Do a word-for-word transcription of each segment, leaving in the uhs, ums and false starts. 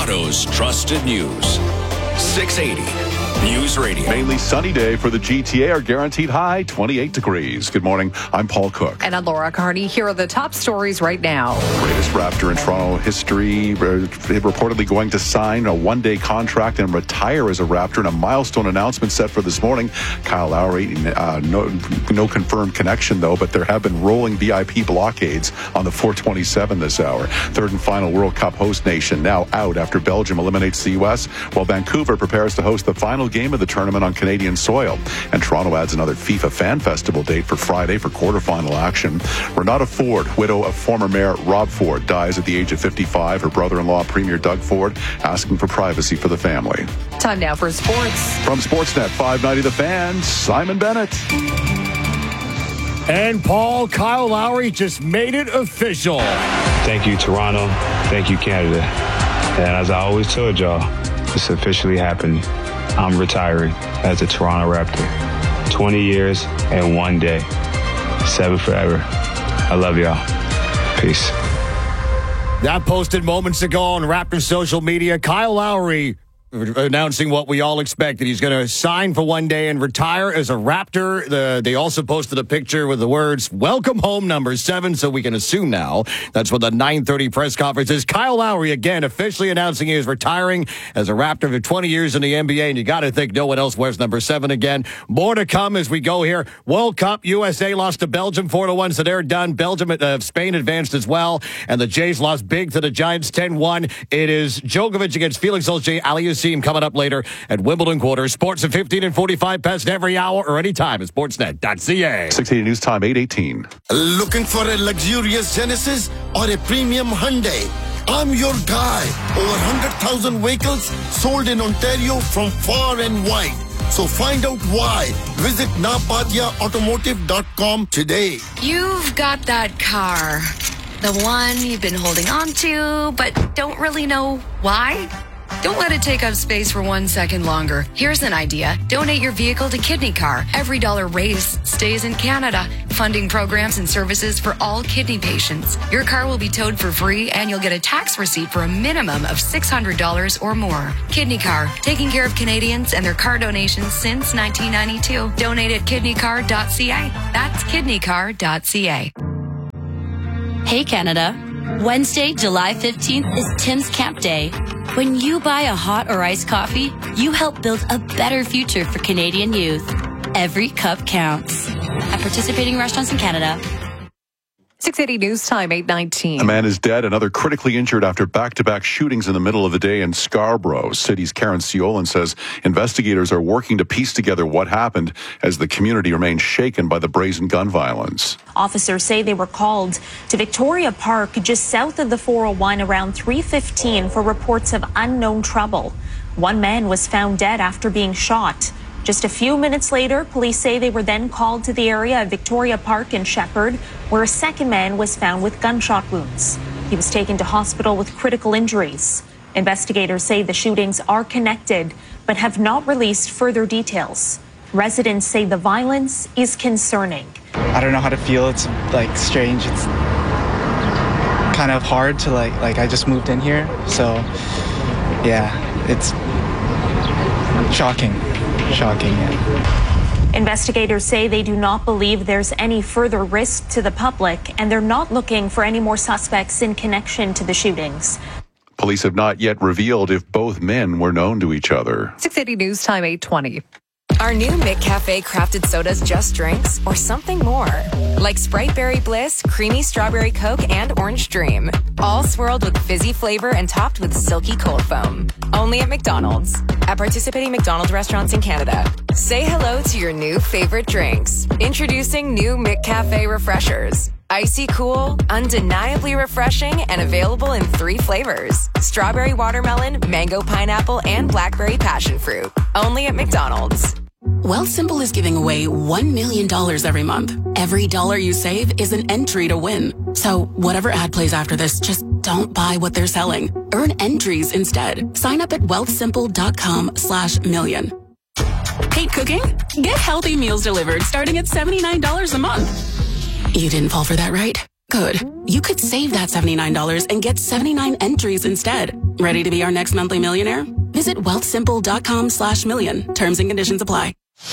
Toronto's trusted news. six eighty News Radio. Mainly sunny day for the G T A. Our guaranteed high, twenty-eight degrees. Good morning. I'm Paul Cook. And I'm Laura Carney. Here are the top stories right now. Greatest Raptor in Toronto history. Reportedly going to sign a one-day contract and retire as a Raptor in a milestone announcement set for this morning. Kyle Lowry, uh, no, no confirmed connection, though, but there have been rolling V I P blockades on the four twenty-seven this hour. Third and final World Cup host nation now out after Belgium eliminates the U S, while Vancouver prepares to host the final game of the tournament on Canadian soil. And Toronto adds another FIFA Fan Festival date for Friday for quarterfinal action. Renata Ford, widow of former Mayor Rob Ford, dies at the age of fifty-five. Her brother-in-law, Premier Doug Ford, asking for privacy for the family. Time now for sports. From Sportsnet five ninety The Fan, Simon Bennett. And Paul, Kyle Lowry just made it official. Thank you, Toronto. Thank you, Canada. And as I always told y'all, it's officially happened. I'm retiring as a Toronto Raptor. twenty years and one day. Seven forever. I love y'all. Peace. That posted moments ago on Raptor social media. Kyle Lowry announcing what we all expected. He's going to sign for one day and retire as a Raptor. The, they also posted a picture with the words, welcome home number seven, so we can assume now that's what the nine thirty press conference is. Kyle Lowry, again, officially announcing he is retiring as a Raptor for twenty years in the N B A, and you got to think no one else wears number seven again. More to come as we go here. World Cup, U S A lost to Belgium four to one, so they're done. Belgium, uh, Spain advanced as well, and the Jays lost big to the Giants ten one. It is Djokovic against Felix Auger-Aliassime coming up later at Wimbledon Quarters. Sports at fifteen and forty-five past every hour or anytime at sportsnet dot c a. six eighty News Time, eight eighteen. Looking for a luxurious Genesis or a premium Hyundai? I'm your guy. Over one hundred thousand vehicles sold in Ontario from far and wide. So find out why. Visit napadia automotive dot com today. You've got that car. The one you've been holding on to, but don't really know why? Don't let it take up space for one second longer. Here's an idea. Donate your vehicle to Kidney Car. Every dollar raised stays in Canada, funding programs and services for all kidney patients. Your car will be towed for free, and you'll get a tax receipt for a minimum of six hundred dollars or more. Kidney Car, taking care of Canadians and their car donations since nineteen ninety-two. Donate at kidney car dot c a. That's kidney car dot c a. Hey, Canada. Wednesday, July fifteenth is Tim's Camp Day. When you buy a hot or iced coffee, you help build a better future for Canadian youth. Every cup counts. At participating restaurants in Canada. six eighty News Time, eight nineteen. A man is dead, another critically injured after back-to-back shootings in the middle of the day in Scarborough. City's Karen Siolan says investigators are working to piece together what happened as the community remains shaken by the brazen gun violence. Officers say they were called to Victoria Park just south of the four oh one around three fifteen for reports of unknown trouble. One man was found dead after being shot. Just a few minutes later, police say they were then called to the area of Victoria Park in Shepherd, where a second man was found with gunshot wounds. He was taken to hospital with critical injuries. Investigators say the shootings are connected, but have not released further details. Residents say the violence is concerning. I don't know how to feel. It's like strange. It's kind of hard to like, like I just moved in here. So yeah, it's shocking. Shocking, yeah. Investigators say they do not believe there's any further risk to the public, and they're not looking for any more suspects in connection to the shootings. Police have not yet revealed if both men were known to each other. six eighty News Time, eight twenty. Are new McCafe crafted sodas just drinks or something more? Like Sprite Berry Bliss, Creamy Strawberry Coke, and Orange Dream. All swirled with fizzy flavor and topped with silky cold foam. Only at McDonald's. At participating McDonald's restaurants in Canada. Say hello to your new favorite drinks. Introducing new McCafe Refreshers. Icy cool, undeniably refreshing, and available in three flavors. Strawberry watermelon, mango pineapple, and blackberry passion fruit. Only at McDonald's. Wealthsimple is giving away one million dollars every month. Every dollar you save is an entry to win. So whatever ad plays after this, just don't buy what they're selling. Earn entries instead. Sign up at wealthsimple.com slash million. Hate cooking? Get healthy meals delivered starting at seventy-nine dollars a month. You didn't fall for that, right? Good. You could save that seventy-nine dollars and get seventy-nine entries instead. Ready to be our next monthly millionaire? Visit wealthsimple.com slash million. Terms and conditions apply.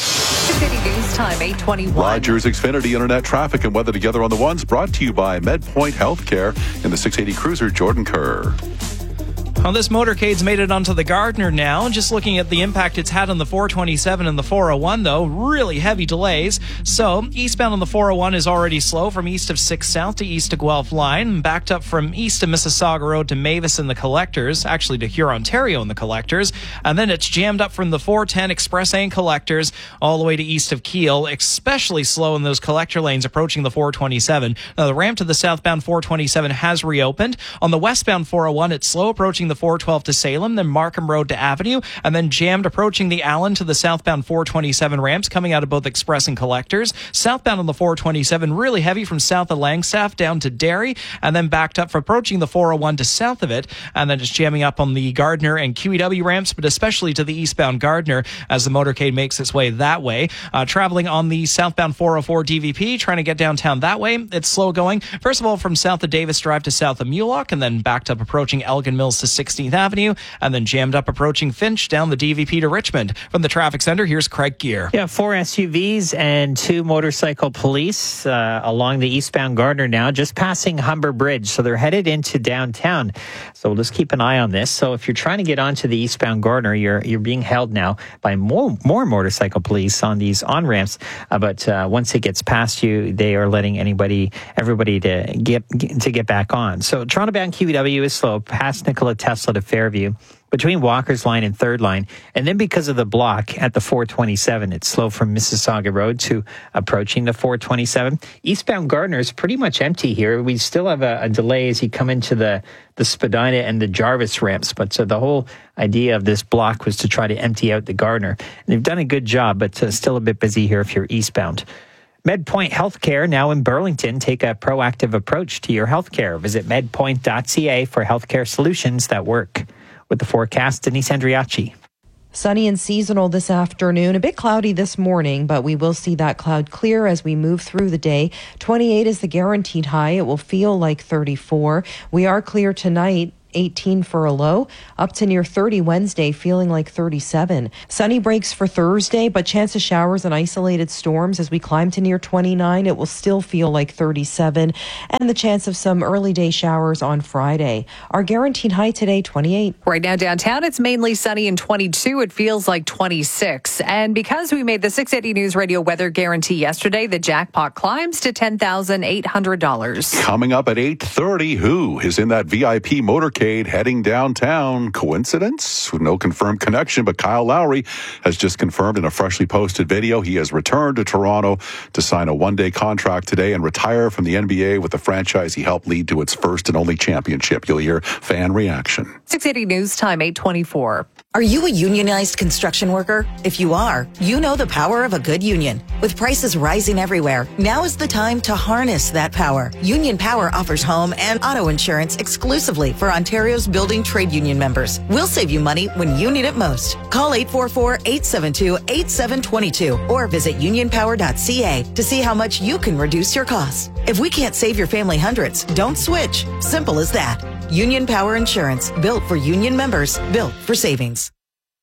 City News Time, eight twenty-one. Rogers Xfinity Internet Traffic and Weather Together on the Ones, brought to you by MedPoint Healthcare in the six eighty Cruiser, Jordan Kerr. Well, this motorcade's made it onto the Gardner now. Just looking at the impact it's had on the four twenty-seven and the four oh one, though, really heavy delays. So, eastbound on the four oh one is already slow from east of six South to east of Guelph Line, backed up from east of Mississauga Road to Mavis and the Collectors, actually to Hurontario and the Collectors, and then it's jammed up from the four ten Express and Collectors all the way to east of Kiel, especially slow in those collector lanes approaching the four twenty-seven. Now, the ramp to the southbound four twenty-seven has reopened. On the westbound four oh one, it's slow approaching the four twelve to Salem, then Markham Road to Avenue, and then jammed approaching the Allen to the southbound four twenty-seven ramps coming out of both Express and Collectors. Southbound on the four twenty-seven, really heavy from south of Langstaff down to Derry, and then backed up for approaching the four oh one to south of it, and then just jamming up on the Gardner and Q E W ramps, but especially to the eastbound Gardner as the motorcade makes its way that way. Uh, traveling on the southbound four oh four D V P, trying to get downtown that way, it's slow going. First of all, from south of Davis Drive to south of Mulock, and then backed up approaching Elgin Mills to sixteenth Avenue, and then jammed up approaching Finch down the D V P to Richmond. From the traffic center, here's Craig Gear. Yeah, four S U Vs and two motorcycle police uh, along the eastbound Gardner now, just passing Humber Bridge. So they're headed into downtown. So we'll just keep an eye on this. So if you're trying to get onto the eastbound Gardner, you're you're being held now by more more motorcycle police on these on ramps. Uh, but uh, once it gets past you, they are letting anybody, everybody to get to get back on. So Toronto bound Q E W is slow past Nikola Tesla to Fairview, between Walker's Line and Third Line. And then because of the block at the four twenty-seven, it's slow from Mississauga Road to approaching the four twenty-seven. Eastbound Gardner is pretty much empty here. We still have a, a delay as you come into the, the Spadina and the Jarvis ramps. But so the whole idea of this block was to try to empty out the Gardner. And they've done a good job, but uh, still a bit busy here if you're eastbound. MedPoint Healthcare now in Burlington. Take a proactive approach to your healthcare. Visit medpoint dot c a for healthcare solutions that work. With the forecast, Denise Andriachi. Sunny and seasonal this afternoon. A bit cloudy this morning, but we will see that cloud clear as we move through the day. twenty-eight is the guaranteed high. It will feel like thirty-four. We are clear tonight. eighteen for a low, up to near thirty Wednesday, feeling like thirty-seven. Sunny breaks for Thursday, but chance of showers and isolated storms as we climb to near twenty-nine. It will still feel like thirty-seven, and the chance of some early day showers on Friday. Our guaranteed high today, twenty-eight. Right now downtown, it's mainly sunny and twenty-two. It feels like twenty-six. And because we made the six eighty News Radio weather guarantee yesterday, the jackpot climbs to ten thousand eight hundred dollars. Coming up at eight thirty, who is in that V I P motorcade heading downtown? Coincidence? No confirmed connection, but Kyle Lowry has just confirmed in a freshly posted video he has returned to Toronto to sign a one-day contract today and retire from the N B A with the franchise he helped lead to its first and only championship. You'll hear fan reaction. six eighty News Time, eight twenty-four. Are you a unionized construction worker? If you are, you know the power of a good union. With prices rising everywhere, now is the time to harness that power. Union Power offers home and auto insurance exclusively for Ontario's building trade union members. We'll save you money when you need it most. Call eight four four, eight seven two, eight seven two two or visit union power dot c a to see how much you can reduce your costs. If we can't save your family hundreds, don't switch. Simple as that. Union Power Insurance, built for union members, built for savings.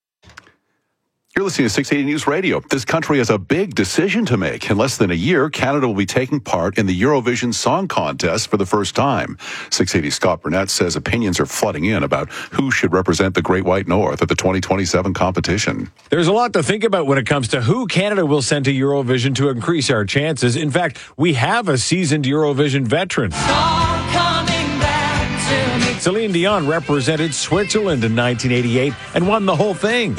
You're listening to six eighty News Radio. This country has a big decision to make. In less than a year, Canada will be taking part in the Eurovision Song Contest for the first time. six eighty Scott Burnett says opinions are flooding in about who should represent the Great White North at the twenty twenty-seven competition. There's a lot to think about when it comes to who Canada will send to Eurovision to increase our chances. In fact, we have a seasoned Eurovision veteran. Celine Dion represented Switzerland in nineteen eighty-eight and won the whole thing.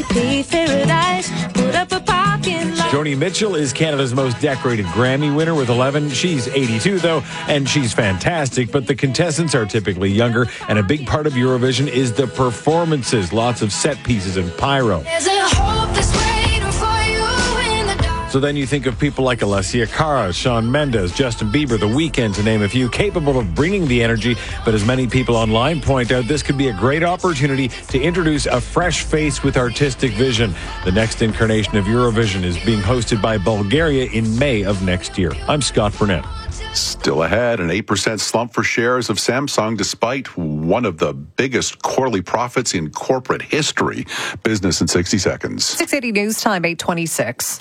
Joni Mitchell is Canada's most decorated Grammy winner with eleven. She's eighty-two, though, and she's fantastic, but the contestants are typically younger, and a big part of Eurovision is the performances, lots of set pieces and pyro. There's a hope that's waiting for you in the dark. So then you think of people like Alessia Cara, Shawn Mendes, Justin Bieber, The Weeknd, to name a few, capable of bringing the energy. But as many people online point out, this could be a great opportunity to introduce a fresh face with artistic vision. The next incarnation of Eurovision is being hosted by Bulgaria in May of next year. I'm Scott Burnett. Still ahead, an eight percent slump for shares of Samsung despite one of the biggest quarterly profits in corporate history. Business in sixty seconds. six eighty News Time, eight twenty-six.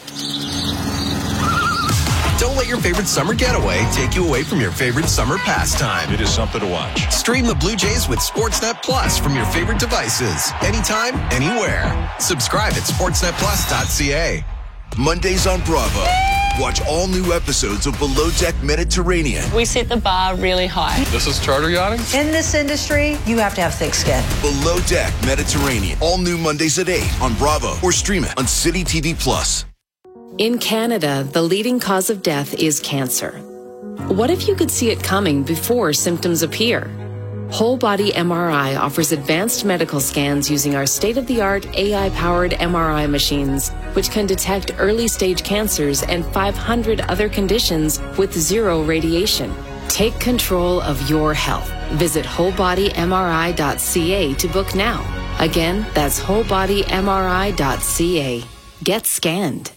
Don't let your favorite summer getaway take you away from your favorite summer pastime. It is something to watch. Stream the Blue Jays with Sportsnet Plus from your favorite devices. Anytime, anywhere. Subscribe at sportsnet plus dot c a. Mondays on Bravo. Watch all new episodes of Below Deck Mediterranean. We set the bar really high. This is charter yachting? In this industry, you have to have thick skin. Below Deck Mediterranean. All new Mondays at eight on Bravo or stream it on City T V Plus. In Canada, the leading cause of death is cancer. What if you could see it coming before symptoms appear? Whole Body M R I offers advanced medical scans using our state-of-the-art A I-powered M R I machines, which can detect early-stage cancers and five hundred other conditions with zero radiation. Take control of your health. Visit whole body m r i dot c a to book now. Again, that's whole body m r i dot c a. Get scanned.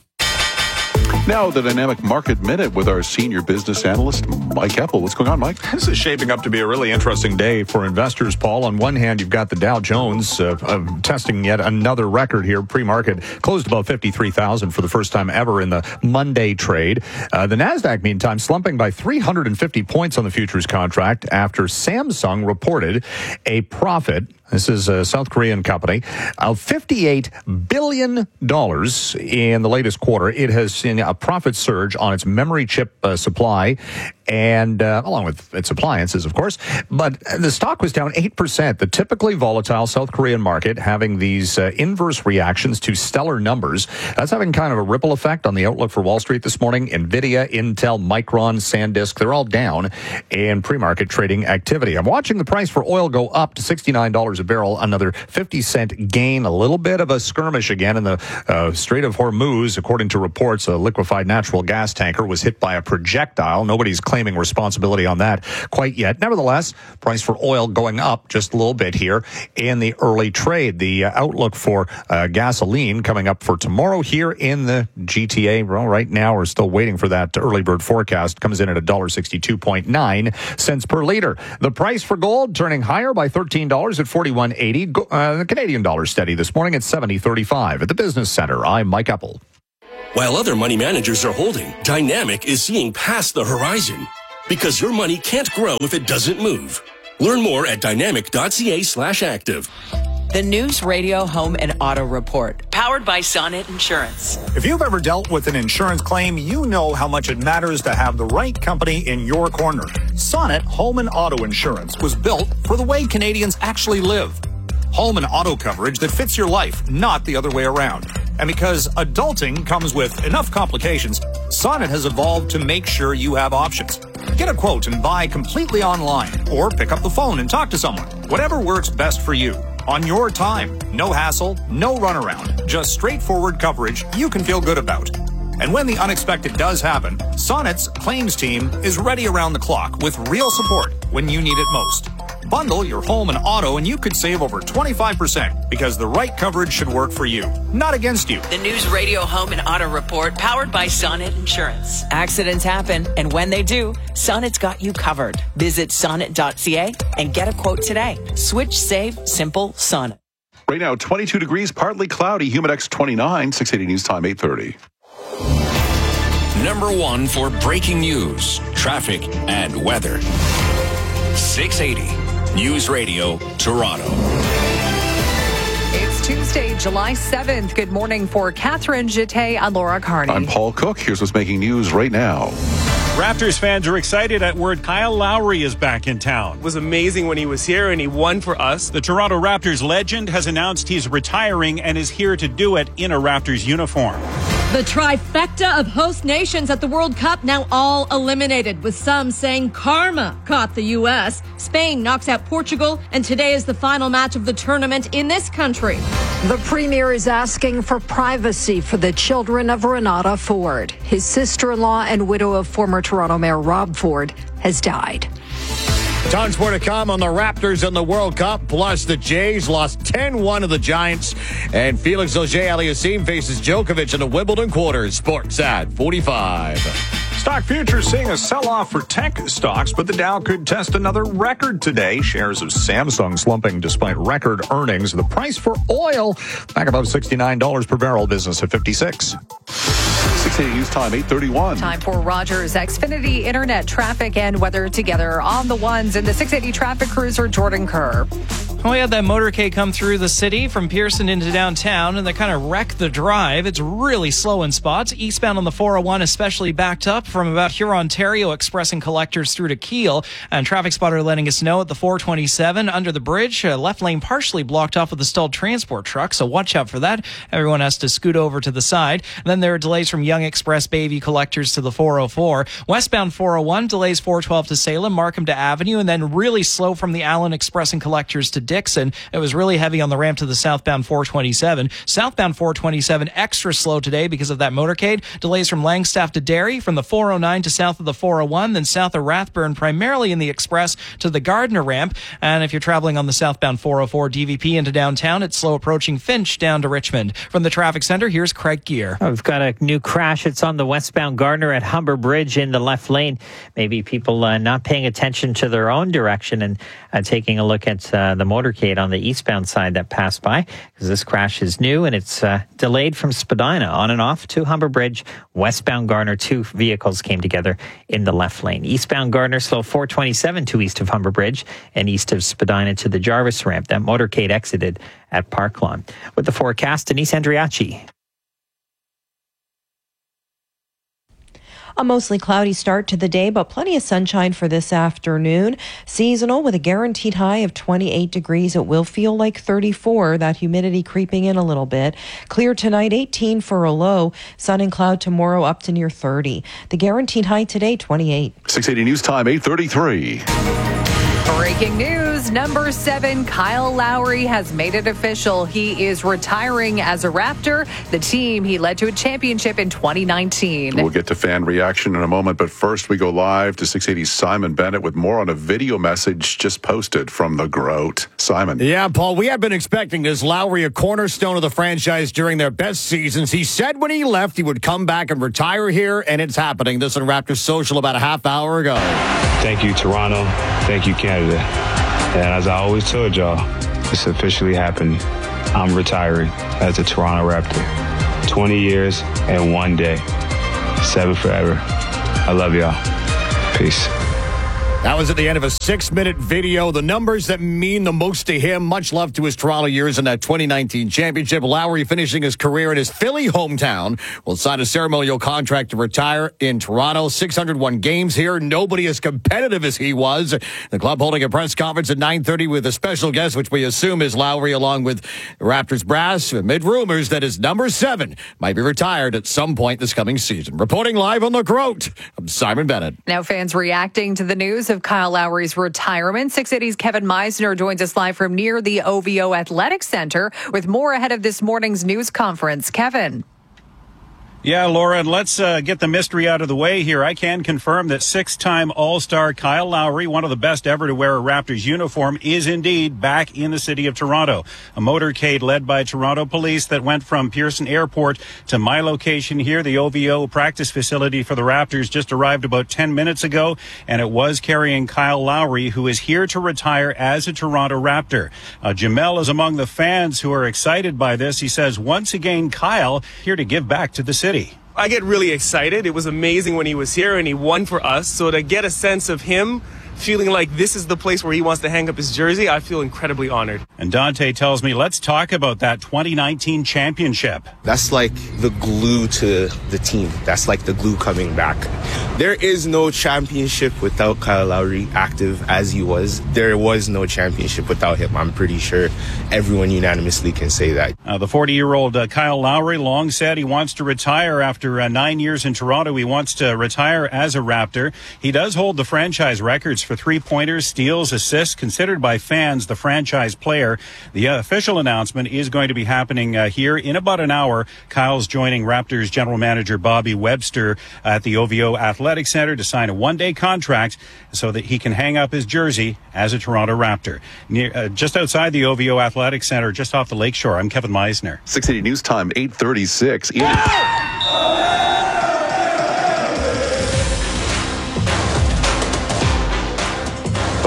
Now, the Dynamic Market Minute with our senior business analyst, Mike Eppel. What's going on, Mike? This is shaping up to be a really interesting day for investors, Paul. On one hand, you've got the Dow Jones uh, uh, testing yet another record here. Pre-market closed above fifty-three thousand for the first time ever in the Monday trade. Uh, the NASDAQ, meantime, slumping by three hundred fifty points on the futures contract after Samsung reported a profit. This is a South Korean company of fifty-eight billion dollars in the latest quarter. It has seen a profit surge on its memory chip uh, supply and uh, along with its appliances, of course. But the stock was down eight percent. The typically volatile South Korean market having these uh, inverse reactions to stellar numbers. That's having kind of a ripple effect on the outlook for Wall Street this morning. NVIDIA, Intel, Micron, SanDisk, they're all down in pre-market trading activity. I'm watching the price for oil go up to sixty-nine dollars a barrel, another fifty cent gain, a little bit of a skirmish again in the uh, Strait of Hormuz. According to reports, a liquefied natural gas tanker was hit by a projectile. Nobody's claiming responsibility on that quite yet. Nevertheless, price for oil going up just a little bit here in the early trade. The uh, outlook for uh, gasoline coming up for tomorrow here in the G T A. Well, right now we're still waiting for that early bird forecast. Comes in at one dollar sixty-two point nine cents per liter. The price for gold turning higher by thirteen dollars at forty-one eighty. Uh, the Canadian dollar steady this morning at seventy thirty-five. At the Business Center, I'm Mike Eppel. While other money managers are holding, Dynamic is seeing past the horizon. Because your money can't grow if it doesn't move. Learn more at dynamic dot c a slash active. The News Radio Home and Auto Report, powered by Sonnet Insurance. If you've ever dealt with an insurance claim, you know how much it matters to have the right company in your corner. Sonnet Home and Auto Insurance was built for the way Canadians actually live. Home and auto coverage that fits your life, not the other way around. And because adulting comes with enough complications, Sonnet has evolved to make sure you have options. Get a quote and buy completely online, or pick up the phone and talk to someone. Whatever works best for you. On your time. No hassle, no runaround. Just straightforward coverage you can feel good about. And when the unexpected does happen, Sonnet's claims team is ready around the clock with real support when you need it most. Bundle your home and auto and you could save over twenty-five percent because the right coverage should work for you, not against you. The News Radio Home and Auto Report, powered by Sonnet Insurance. Accidents happen, and when they do, Sonnet's got you covered. Visit sonnet dot c a and get a quote today. Switch, save, simple, Sonnet. Right now, twenty-two degrees, partly cloudy, Humidex twenty-nine, six eighty News Time, eight thirty. Number one for breaking news, traffic, and weather. six eighty News Radio, Toronto. It's Tuesday, July seventh. Good morning for Catherine Jeté and Laura Carney. I'm Paul Cook. Here's what's making news right now. Raptors fans are excited at word Kyle Lowry is back in town. It was amazing when he was here and he won for us. The Toronto Raptors legend has announced he's retiring and is here to do it in a Raptors uniform. The trifecta of host nations at the World Cup now all eliminated, with some saying karma caught the U S. Spain knocks out Portugal, and today is the final match of the tournament in this country. The premier is asking for privacy for the children of Renata Ford. His sister-in-law and widow of former Toronto Mayor Rob Ford has died. Tons more to come on the Raptors in the World Cup. Plus, the Jays lost ten one to the Giants. And Felix Auger-Aliassime faces Djokovic in the Wimbledon quarters. Sports at forty-five. Stock futures seeing a sell-off for tech stocks, but the Dow could test another record today. Shares of Samsung slumping despite record earnings. The price for oil back above sixty-nine dollars per barrel, business at fifty-six. six eighty News Time, eight thirty-one. Time for Rogers Xfinity Internet traffic and weather together on the ones in the six eighty traffic cruiser, Jordan Kerr. Well, we had that motorcade come through the city from Pearson into downtown, and they kind of wrecked the drive. It's really slow in spots. Eastbound on the four oh one, especially backed up from about Huron-Ontario, expressing collectors through to Kiel. And traffic spotter letting us know at the four twenty-seven under the bridge, uh, left lane partially blocked off with a stalled transport truck, so watch out for that. Everyone has to scoot over to the side. And then there are delays from Young Express Bayview collectors to the four oh four. Westbound four oh one, delays four twelve to Salem, Markham to Avenue, and then really slow from the Allen Express and collectors to Dixon. It was really heavy on the ramp to the southbound four twenty-seven. Southbound four twenty-seven extra slow today because of that motorcade. Delays from Langstaff to Derry, from the four oh nine to south of the four oh one, then south of Rathburn, primarily in the Express to the Gardner ramp. And if you're traveling on the southbound four oh four D V P into downtown, it's slow approaching Finch down to Richmond. From the traffic center, here's Craig Gear. Oh, we've got a new crash. It's on the westbound Gardner at Humber Bridge in the left lane. Maybe people uh, not paying attention to their own direction and uh, taking a look at uh, the motorcade on the eastbound side that passed by, because this crash is new and it's uh, delayed from Spadina on and off to Humber Bridge. Westbound Gardner, two vehicles came together in the left lane. Eastbound Gardner slow four twenty-seven to east of Humber Bridge and east of Spadina to the Jarvis ramp. That motorcade exited at Park Lawn. With the forecast, Denise Andriachi. A mostly cloudy start to the day, but plenty of sunshine for this afternoon. Seasonal with a guaranteed high of twenty-eight degrees. It will feel like thirty-four. That humidity creeping in a little bit. Clear tonight, eighteen for a low. Sun and cloud tomorrow up to near thirty. The guaranteed high today, twenty-eight. six eighty News Time, eight thirty-three. Breaking news, number seven, Kyle Lowry has made it official. He is retiring as a Raptor, the team he led to a championship in twenty nineteen. We'll get to fan reaction in a moment, but first we go live to six eighty's Simon Bennett with more on a video message just posted from the Groat. Simon. Yeah, Paul, we have been expecting this. Lowry, a cornerstone of the franchise during their best seasons. He said when he left he would come back and retire here, and it's happening. This on Raptors Social about a half hour ago. Thank you, Toronto. Thank you, Canada. And as I always told y'all, it's officially happened. I'm retiring as a Toronto Raptor. twenty years and one day. Seven forever. I love y'all. Peace. That was at the end of a six-minute video. The numbers that mean the most to him. Much love to his Toronto years in that twenty nineteen championship. Lowry finishing his career in his Philly hometown will sign a ceremonial contract to retire in Toronto. six hundred one games here. Nobody as competitive as he was. The club holding a press conference at nine thirty with a special guest, which we assume is Lowry, along with Raptors brass. Amid rumors that his number seven might be retired at some point this coming season. Reporting live on the Groat, I'm Simon Bennett. Now fans reacting to the news of Kyle Lowry's retirement. six eighty's Kevin Meisner joins us live from near the O V O Athletic Center with more ahead of this morning's news conference. Kevin. Yeah, Laura, and let's uh, get the mystery out of the way here. I can confirm that six-time All-Star Kyle Lowry, one of the best ever to wear a Raptors uniform, is indeed back in the city of Toronto. A motorcade led by Toronto police that went from Pearson Airport to my location here, the O V O practice facility for the Raptors, just arrived about ten minutes ago, and it was carrying Kyle Lowry, who is here to retire as a Toronto Raptor. Uh, Jamel is among the fans who are excited by this. He says, once again, Kyle here to give back to the city. I get really excited. It was amazing when he was here and he won for us. So to get a sense of him feeling like this is the place where he wants to hang up his jersey, I feel incredibly honored. And Dante tells me, let's talk about that twenty nineteen championship. That's like the glue to the team. That's like the glue coming back. There is no championship without Kyle Lowry active as he was. There was no championship without him. I'm pretty sure everyone unanimously can say that. Uh, the forty-year-old uh, Kyle Lowry long said he wants to retire after uh, nine years in Toronto. He wants to retire as a Raptor. He does hold the franchise records for three-pointers, steals, assists, considered by fans the franchise player. The uh, official announcement is going to be happening uh, here in about an hour. Kyle's joining Raptors general manager Bobby Webster at the O V O Athletic Center to sign a one-day contract so that he can hang up his jersey as a Toronto Raptor. Near, uh, just outside the O V O Athletic Center, just off the lakeshore, I'm Kevin Meisner. six eighty News Time, eight thirty-six.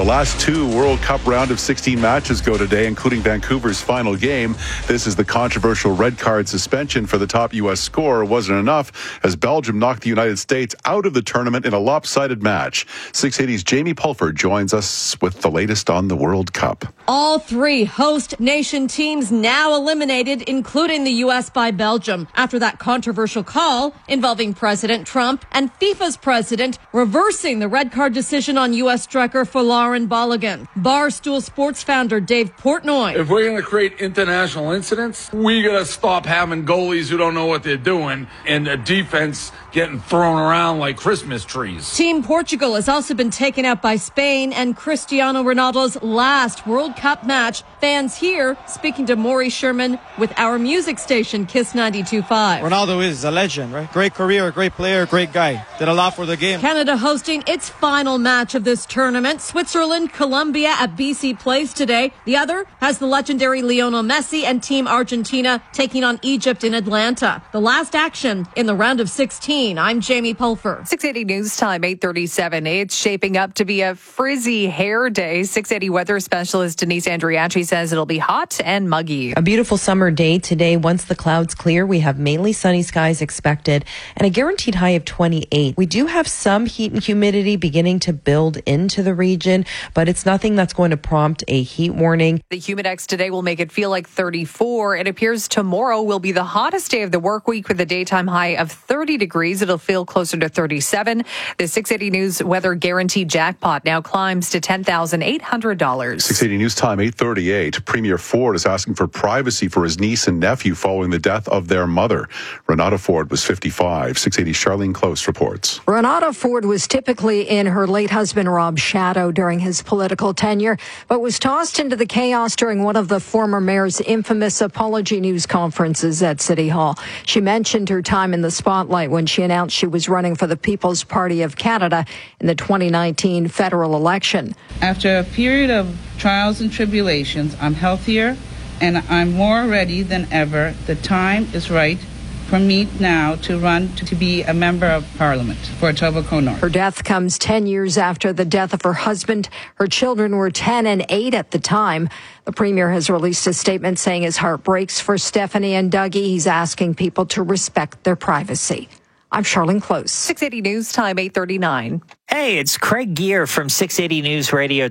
last two World Cup round of sixteen matches go today, including Vancouver's final game. This is the controversial red card suspension for the top U S scorer wasn't enough as Belgium knocked the United States out of the tournament in a lopsided match. six eighty's Jamie Pulford joins us with the latest on the World Cup. All three host nation teams now eliminated, including the U S by Belgium, after that controversial call involving President Trump and FIFA's president reversing the red card decision on U S striker Folarin Balogun. Barstool Sports founder Dave Portnoy. If we're going to create international incidents, we got to stop having goalies who don't know what they're doing and a defense getting thrown around like Christmas trees. Team Portugal has also been taken out by Spain and Cristiano Ronaldo's last World Cup match. Fans here speaking to Maury Sherman with our music station Kiss ninety-two point five. Ronaldo is a legend, right? Great career, great player, great guy. Did a lot for the game. Canada hosting its final match of this tournament. Switzerland, Colombia at B C Place today. The other has the legendary Lionel Messi and Team Argentina taking on Egypt in Atlanta. The last action in the round of sixteen. I'm Jamie Pulfer. six eighty News Time, eight thirty-seven. It's shaping up to be a frizzy hair day. six eighty weather specialist Denise Andriachi says it'll be hot and muggy. A beautiful summer day today. Once the clouds clear, we have mainly sunny skies expected and a guaranteed high of twenty-eight. We do have some heat and humidity beginning to build into the region, but it's nothing that's going to prompt a heat warning. The Humidex today will make it feel like thirty-four. It appears tomorrow will be the hottest day of the work week with a daytime high of thirty degrees. It'll feel closer to thirty-seven. The six eighty News weather guarantee jackpot now climbs to ten thousand eight hundred dollars. six eighty News Time, eight thirty-eight. Premier Ford is asking for privacy for his niece and nephew following the death of their mother. Renata Ford was fifty-five. six eighty Charlene Close reports. Renata Ford was typically in her late husband Rob's shadow during his political tenure, but was tossed into the chaos during one of the former mayor's infamous apology news conferences at City Hall. She mentioned her time in the spotlight when she announced she was running for the People's Party of Canada in the twenty nineteen federal election. After a period of trials and tribulations, I'm healthier and I'm more ready than ever. The time is right for me now to run to be a member of Parliament for Etobicoke North. Her death comes ten years after the death of her husband. Her children were ten and eight at the time. The Premier has released a statement saying his heart breaks for Stephanie and Dougie. He's asking people to respect their privacy. I'm Charlene Close. six eighty News Time, eight thirty-nine. Hey, it's Craig Gear from six eighty News Radio.